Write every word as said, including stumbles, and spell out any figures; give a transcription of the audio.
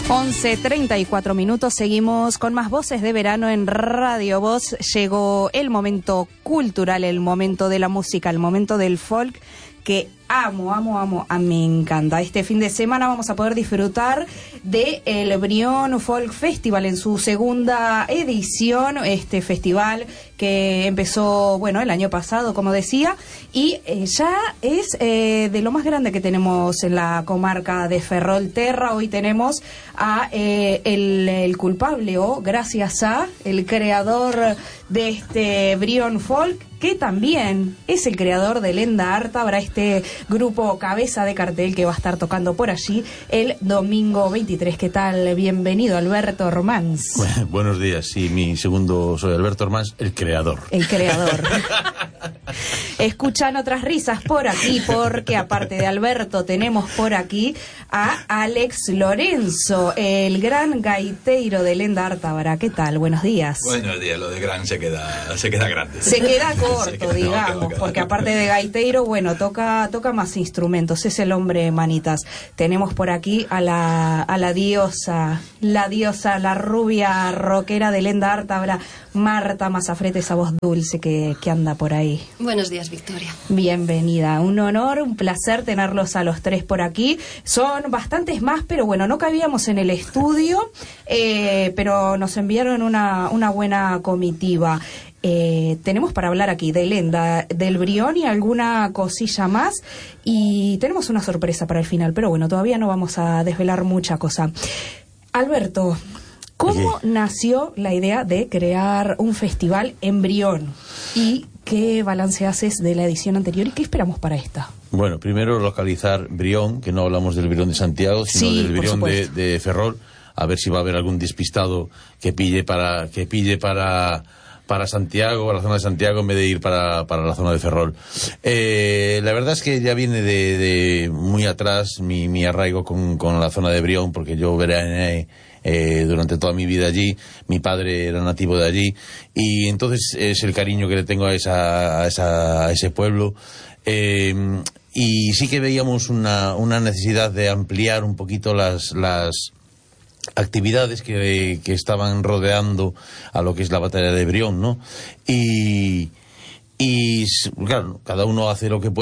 once treinta y cuatro minutos, seguimos con más voces de verano en Radio Voz. Llegó el momento cultural, el momento de la música, el momento del folk, que amo, amo, amo, a me encanta. Este fin de semana vamos a poder disfrutar de el Brión Folk Festival en su segunda edición, este festival que empezó, bueno, el año pasado, como decía, y eh, ya es eh, de lo más grande que tenemos en la comarca de Ferrolterra. Hoy tenemos a eh, el, el culpable, o gracias a el creador de este Brión Folk, que también es el creador de Lenda Harta. Habrá este grupo cabeza de cartel que va a estar tocando por allí el domingo veintitrés. ¿Qué tal? Bienvenido, Alberto Ormans. Bueno, buenos días, sí, mi segundo, soy Alberto Ormans, el creador. El creador. Escuchan otras risas por aquí, porque aparte de Alberto tenemos por aquí a Alex Lorenzo, el gran gaiteiro de Lenda Harta. ¿Qué tal? Buenos días. Buenos días, lo de gran se queda, se queda grande. Se queda corto, se queda, digamos, no, queda, porque queda. Aparte de gaiteiro, bueno, toca, toca más instrumentos, es el hombre manitas. Tenemos por aquí a la, a la diosa, la diosa, la rubia rockera de Lenda Harta, Marta Mazafrete, esa voz dulce que, que anda por ahí. Buenos días, Victoria. Bienvenida, un honor, un placer tenerlos a los tres por aquí. Son bastantes más, pero bueno, no cabíamos en el estudio, eh, pero nos enviaron una, una buena comitiva. Eh, tenemos para hablar aquí de Lenda, del Brión y alguna cosilla más, y tenemos una sorpresa para el final, pero bueno, todavía no vamos a desvelar mucha cosa. Alberto, ¿cómo ¿Qué? nació la idea de crear un festival en Brión? ¿Y qué balance haces de la edición anterior y qué esperamos para esta? Bueno, primero localizar Brión, que no hablamos del Brión de Santiago, sino Sí, del Brión de, supuesto. de Ferrol, a ver si va a haber algún despistado que pille para que pille para para Santiago, a la zona de Santiago, en vez de ir para, para la zona de Ferrol. Eh, la verdad es que ya viene de, de muy atrás mi, mi arraigo con, con la zona de Brión, porque yo veraneé eh, durante toda mi vida allí, mi padre era nativo de allí, y entonces es el cariño que le tengo a, esa, a, esa, a ese pueblo. Eh, y sí que veíamos una, una necesidad de ampliar un poquito las... las actividades que, que estaban rodeando a lo que es la batalla de Brión, ¿no? Y, y claro, cada uno hace lo que puede.